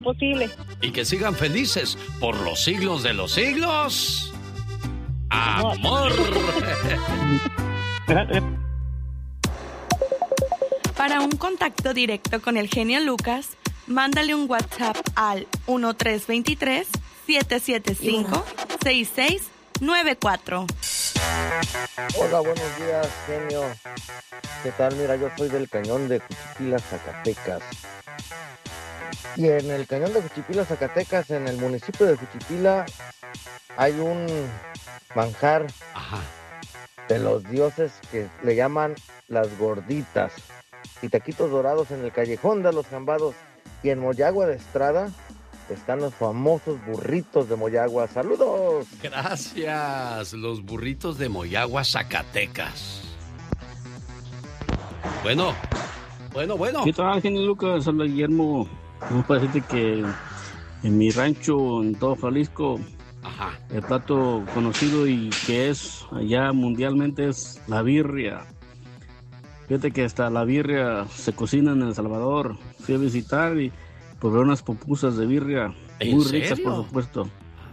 posible. Y que sigan felices por los siglos de los siglos. ¡Amor! Para un contacto directo con el genio Lucas, mándale un WhatsApp al 1323-775-6694. Hola, buenos días, genio. ¿Qué tal? Mira, yo soy del Cañón de Juchipila, Zacatecas. Y en el Cañón de Juchipila, Zacatecas, en el municipio de Juchipila, hay un manjar de los dioses que le llaman las gorditas. Y taquitos dorados en el Callejón de los Jambados. Y en Moyagua de Estrada están los famosos burritos de Moyagua. ¡Saludos! Gracias, los burritos de Moyagua, Zacatecas. Bueno. ¿Qué tal, genio Lucas? Habla Guillermo. Me parece que en mi rancho, en todo Jalisco, el plato conocido y que es allá mundialmente es la birria. Fíjate que hasta la birria se cocina en El Salvador. Fui a visitar y probé unas pupusas de birria muy ricas, por supuesto.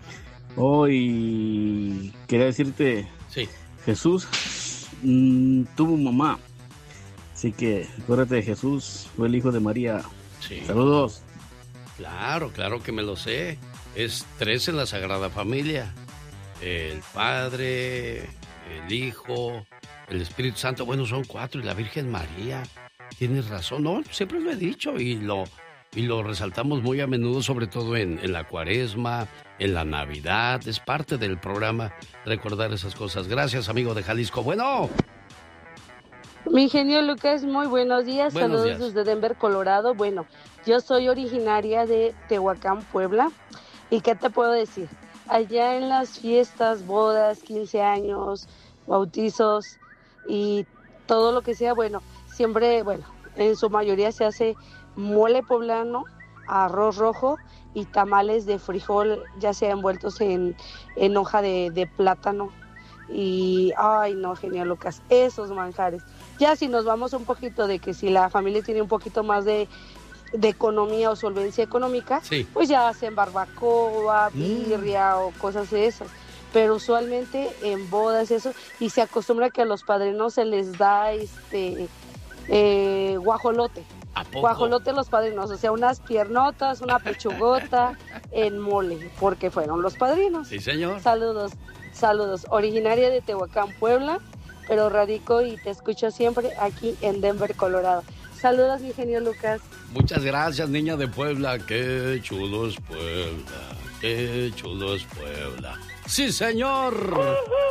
Y quería decirte, Jesús tuvo mamá. Así que acuérdate de Jesús, fue el hijo de María. Sí. Saludos. Claro que me lo sé. Es 3 en la Sagrada Familia. El Padre, el Hijo, el Espíritu Santo. Bueno, son 4 y la Virgen María. Tienes razón, no, siempre lo he dicho y lo resaltamos muy a menudo, sobre todo en la Cuaresma, en la Navidad. Es parte del programa recordar esas cosas. Gracias, amigo de Jalisco. Bueno. Mi genio Lucas, muy buenos días. Buenos Saludos días. desde Denver, Colorado. Bueno, yo soy originaria de Tehuacán, Puebla. ¿Y qué te puedo decir? Allá en las fiestas, bodas, 15 años, bautizos y todo lo que sea, bueno, siempre, en su mayoría se hace mole poblano, arroz rojo y tamales de frijol, ya sea envueltos en hoja de plátano. Y, ay no, genial, Lucas, esos manjares. Ya si nos vamos un poquito de que si la familia tiene un poquito más de economía o solvencia económica, pues ya hacen barbacoa, birria o cosas de esas. Pero usualmente en bodas eso, y se acostumbra que a los padrinos se les da guajolote. Guajolote a los padrinos, o sea, unas piernotas, una pechugota en mole, porque fueron los padrinos. Sí, señor. Saludos, originaria de Tehuacán, Puebla, pero radico y te escucho siempre aquí en Denver, Colorado. Saludos, mi genio Lucas. Muchas gracias, niña de Puebla. Qué chulo es Puebla. Qué chulo es Puebla. ¡Sí, señor!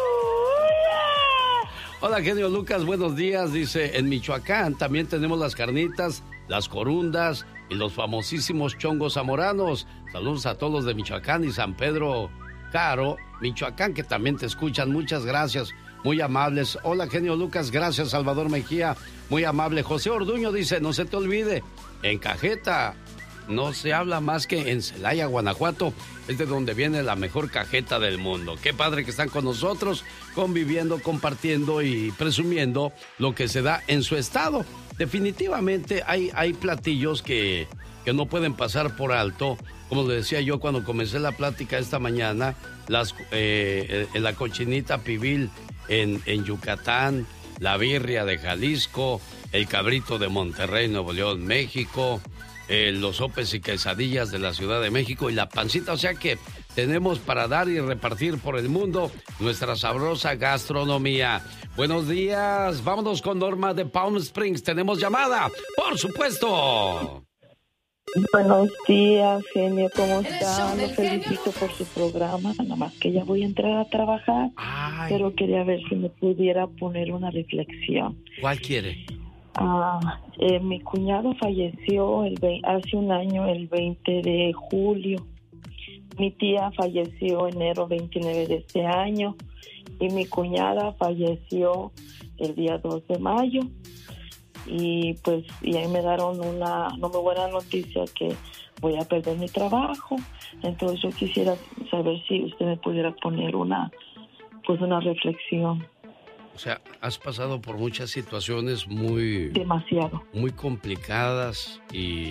Hola, genio Lucas, buenos días. Dice, en Michoacán también tenemos las carnitas, las corundas y los famosísimos chongos zamoranos. Saludos a todos de Michoacán y San Pedro Caro, Michoacán, que también te escuchan. Muchas gracias, muy amables. Hola, genio Lucas, gracias, Salvador Mejía, muy amable. José Orduño dice, no se te olvide, en Cajeta no se habla más que en Celaya, Guanajuato. Es de donde viene la mejor cajeta del mundo. Qué padre que están con nosotros, conviviendo, compartiendo y presumiendo lo que se da en su estado. Definitivamente hay platillos que no pueden pasar por alto. Como le decía yo cuando comencé la plática esta mañana, la cochinita pibil en Yucatán, la birria de Jalisco, el cabrito de Monterrey, Nuevo León, México, los sopes y quesadillas de la Ciudad de México y la pancita. O sea que tenemos para dar y repartir por el mundo nuestra sabrosa gastronomía. Buenos días, vámonos con Norma de Palm Springs. Tenemos llamada, por supuesto. Buenos días, genio, ¿cómo está? Lo felicito por su programa, nada más que ya voy a entrar a trabajar, pero quería ver si me pudiera poner una reflexión. ¿Cuál quiere? Mi cuñado falleció hace un año, el 20 de julio. Mi tía falleció enero 29 de este año y mi cuñada falleció el día 2 de mayo. Y pues ahí me dieron una no muy buena noticia que voy a perder mi trabajo. Entonces yo quisiera saber si usted me pudiera poner una reflexión. O sea, has pasado por muchas situaciones muy demasiado muy complicadas y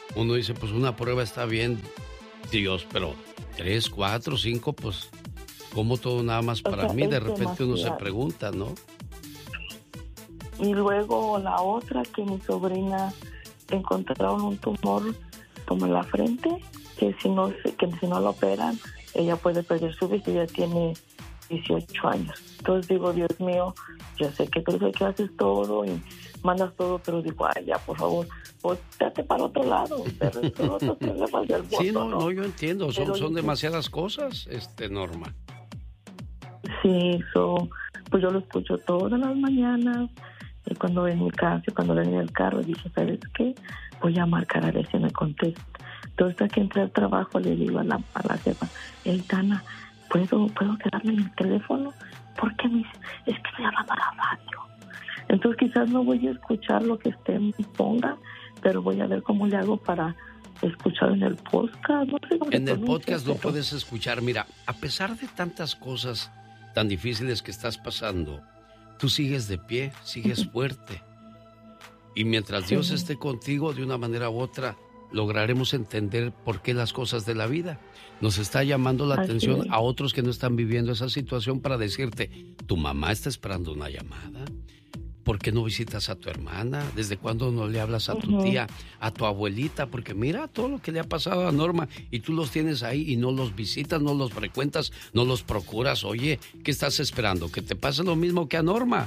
Uno dice, pues una prueba está bien, Dios, pero 3, 4, 5, pues, ¿cómo todo nada más para mí? De repente uno se pregunta, ¿no? Y luego la otra, que mi sobrina encontraron un tumor como en la frente, que si no la operan, ella puede perder su vista. Ella tiene 18 años. Entonces digo, Dios mío, yo sé que tú que haces todo y mandas todo, pero digo, ay, ya, por favor, date para otro lado. Sí, no, yo entiendo, son demasiadas cosas, Norma. Sí, pues yo lo escucho todas las mañanas, y cuando en mi casa, cuando vengo en el carro, dije, ¿sabes qué? Voy a marcar a ver si me contesta. Entonces, hasta que entré al trabajo, le digo a la jefa, Tana, ¿puedo quedarme en el teléfono? ¿Por qué? Me dice, es que estoy hablando a la radio. Entonces, quizás no voy a escuchar lo que usted me ponga, pero voy a ver cómo le hago para escuchar en el podcast. No sé en el podcast lo puedes escuchar. Mira, a pesar de tantas cosas tan difíciles que estás pasando, tú sigues de pie, sigues fuerte. Y mientras Dios esté contigo, de una manera u otra, lograremos entender por qué las cosas de la vida. Nos está llamando la atención a otros que no están viviendo esa situación para decirte, tu mamá está esperando una llamada. ¿Por qué no visitas a tu hermana? ¿Desde cuándo no le hablas a tu tía, a tu abuelita? Porque mira todo lo que le ha pasado a Norma y tú los tienes ahí y no los visitas, no los frecuentas, no los procuras. Oye, ¿qué estás esperando? ¿Que te pase lo mismo que a Norma?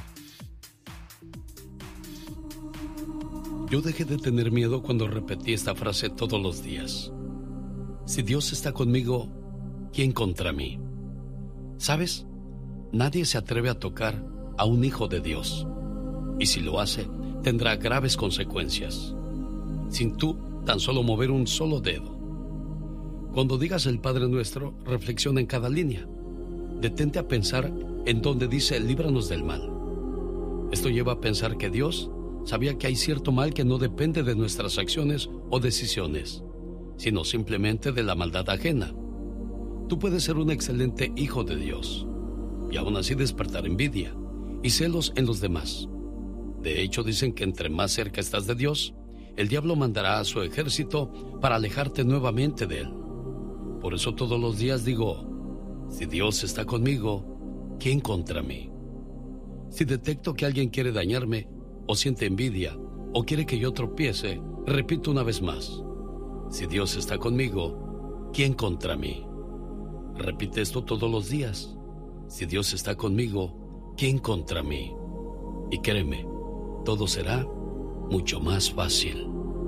Yo dejé de tener miedo cuando repetí esta frase todos los días. Si Dios está conmigo, ¿quién contra mí? ¿Sabes? Nadie se atreve a tocar a un hijo de Dios. Y si lo hace, tendrá graves consecuencias. Sin tú tan solo mover un solo dedo. Cuando digas el Padre Nuestro, reflexiona en cada línea. Detente a pensar en donde dice líbranos del mal. Esto lleva a pensar que Dios sabía que hay cierto mal que no depende de nuestras acciones o decisiones, sino simplemente de la maldad ajena. Tú puedes ser un excelente hijo de Dios y aún así despertar envidia y celos en los demás. De hecho, dicen que entre más cerca estás de Dios, el diablo mandará a su ejército para alejarte nuevamente de él. Por eso todos los días digo, si Dios está conmigo, ¿quién contra mí? Si detecto que alguien quiere dañarme, o siente envidia, o quiere que yo tropiece, repito una vez más, si Dios está conmigo, ¿quién contra mí? Repite esto todos los días. Si Dios está conmigo, ¿quién contra mí? Y créeme, todo será mucho más fácil.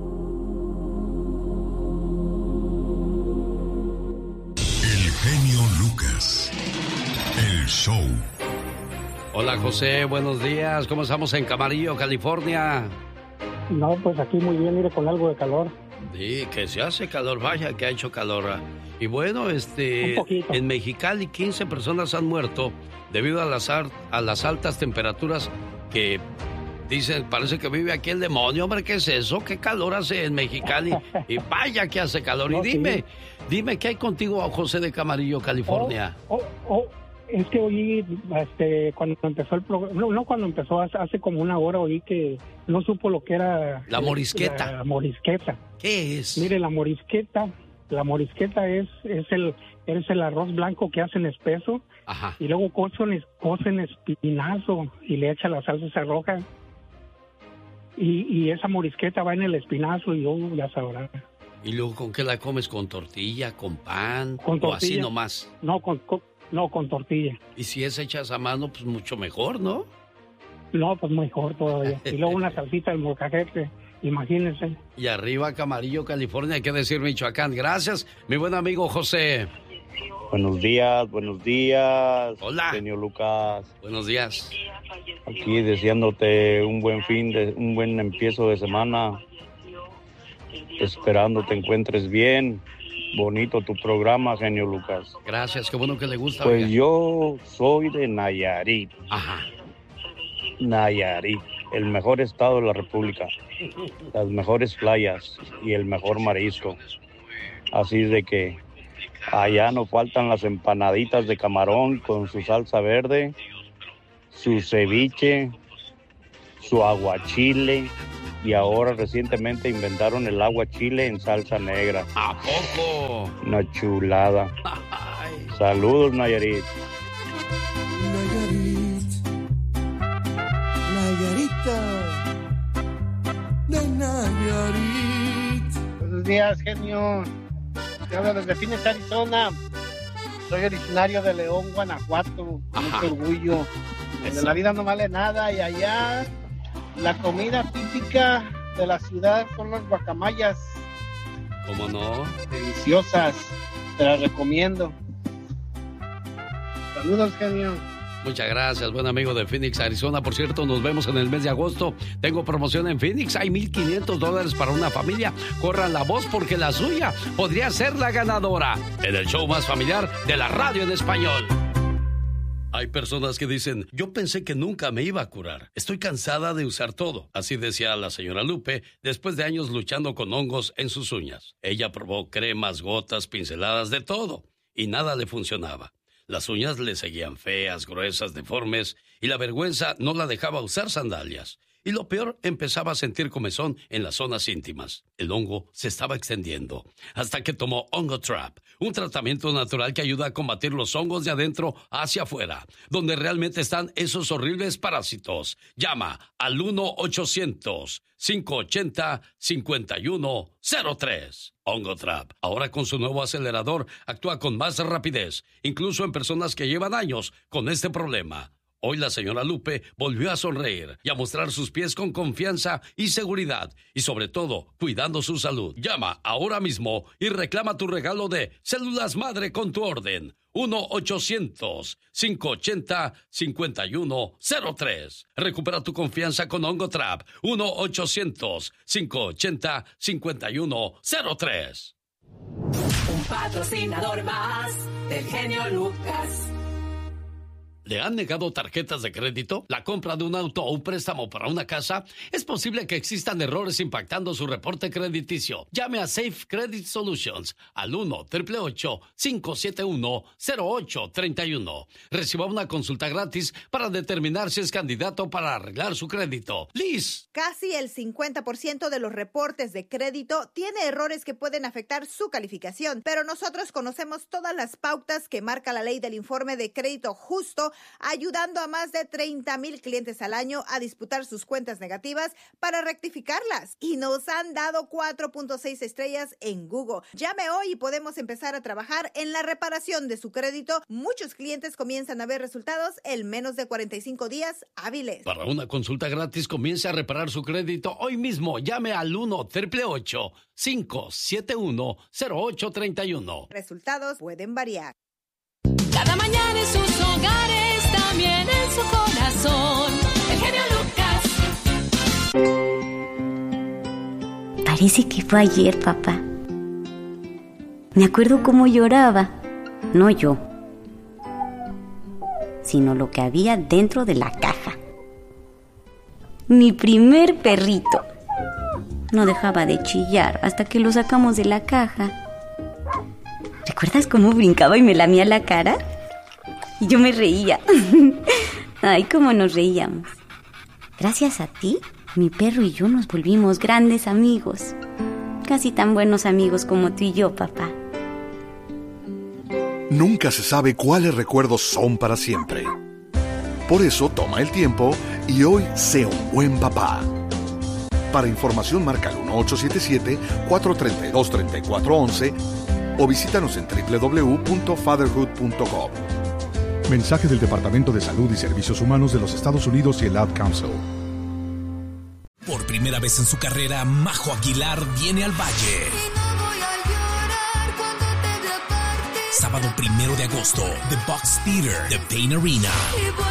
El genio Lucas, el show. Hola José, buenos días. ¿Cómo estamos en Camarillo, California? No, pues aquí muy bien, mire, con algo de calor. Sí, que se hace calor, vaya que ha hecho calor. Y bueno, en Mexicali 15 personas han muerto debido a las altas temperaturas que dicen, parece que vive aquí el demonio. Hombre, ¿qué es eso? ¿Qué calor hace en Mexicali? Y vaya que hace calor. No, y dime, ¿qué hay contigo, José de Camarillo, California? Es que oí, cuando empezó el programa, no cuando empezó, hace como una hora oí que no supo lo que era... La morisqueta. La morisqueta. ¿Qué es? Mire, la morisqueta es el arroz blanco que hacen espeso. Ajá. Y luego cocen espinazo y le echan la salsa roja. Y esa morisqueta va en el espinazo y ya sabrá. ¿Y luego con qué la comes? ¿Con tortilla, con pan? Con tortilla. ¿O así nomás? No, con tortilla. Y si es hechas a mano, pues mucho mejor, ¿no? No, pues mejor todavía. Y luego una salsita de molcajete, imagínense. Y arriba Camarillo, California, hay que decir Michoacán. Gracias, mi buen amigo José. Buenos días. Hola. Genio Lucas. Buenos días. Aquí deseándote un buen empiezo de semana. Esperando te encuentres bien. Bonito tu programa, Genio Lucas. Gracias, qué bueno que le gusta. Pues oiga. Yo soy de Nayarit. Ajá. Nayarit, el mejor estado de la República. Las mejores playas y el mejor marisco. Así de que allá no faltan las empanaditas de camarón con su salsa verde, su ceviche, su aguachile, Y ahora recientemente inventaron el agua chile en salsa negra. ¿A poco? Una chulada. Ay. Saludos, Nayarit. Nayarita de Nayarit. Buenos días, genio. Te hablo desde Phoenix, Arizona. Soy originario de León, Guanajuato. Mucho orgullo. De la vida no vale nada. Y allá la comida típica de la ciudad son las guacamayas. ¿Cómo no? Deliciosas. Te las recomiendo. Saludos, genio. Muchas gracias, buen amigo de Phoenix, Arizona. Por cierto, nos vemos en el mes de agosto. Tengo promoción en Phoenix. Hay $1,500 para una familia. Corran la voz porque la suya podría ser la ganadora en el show más familiar de la radio en español. Hay personas que dicen, yo pensé que nunca me iba a curar. Estoy cansada de usar todo. Así decía la señora Lupe después de años luchando con hongos en sus uñas. Ella probó cremas, gotas, pinceladas, de todo. Y nada le funcionaba. Las uñas le seguían feas, gruesas, deformes, y la vergüenza no la dejaba usar sandalias. Y lo peor, empezaba a sentir comezón en las zonas íntimas. El hongo se estaba extendiendo, hasta que tomó Ongotrap, un tratamiento natural que ayuda a combatir los hongos de adentro hacia afuera, donde realmente están esos horribles parásitos. Llama al 1-800-580-5103. Ongotrap, ahora con su nuevo acelerador, actúa con más rapidez, incluso en personas que llevan años con este problema. Hoy la señora Lupe volvió a sonreír y a mostrar sus pies con confianza y seguridad, y sobre todo, cuidando su salud. Llama ahora mismo y reclama tu regalo de Células Madre con tu orden. 1-800-580-5103. Recupera tu confianza con Ongotrap. 1-800-580-5103. Un patrocinador más del genio Lucas. ¿Le han negado tarjetas de crédito? ¿La compra de un auto o un préstamo para una casa? Es posible que existan errores impactando su reporte crediticio. Llame a Safe Credit Solutions al 1-888-571-0831. Reciba una consulta gratis para determinar si es candidato para arreglar su crédito. Liz. Casi el 50% de los reportes de crédito tiene errores que pueden afectar su calificación, pero nosotros conocemos todas las pautas que marca la ley del informe de crédito justo, ayudando a más de 30,000 clientes al año a disputar sus cuentas negativas para rectificarlas. Y nos han dado 4.6 estrellas en Google. Llame hoy y podemos empezar a trabajar en la reparación de su crédito. Muchos clientes comienzan a ver resultados en menos de 45 días hábiles. Para una consulta gratis, comience a reparar su crédito hoy mismo. Llame al 1-888-571-0831. Resultados pueden variar. Cada mañana en sus hogares, también en su corazón. El genio Lucas. Parece que fue ayer, papá. Me acuerdo cómo lloraba. No yo, sino lo que había dentro de la caja. Mi primer perrito. No dejaba de chillar hasta que lo sacamos de la caja. ¿Recuerdas cómo brincaba y me lamía la cara? Y yo me reía. Ay, cómo nos reíamos. Gracias a ti, mi perro y yo nos volvimos grandes amigos. Casi tan buenos amigos como tú y yo, papá. Nunca se sabe cuáles recuerdos son para siempre. Por eso, toma el tiempo y hoy sé un buen papá. Para información, marca el 1877-432-3411 o visítanos en www.fatherhood.com. Mensaje del Departamento de Salud y Servicios Humanos de los Estados Unidos y el Ad Council. Por primera vez en su carrera, Majo Aguilar viene al Valle. Sábado 1 de agosto, The Box Theater, The Pain Arena.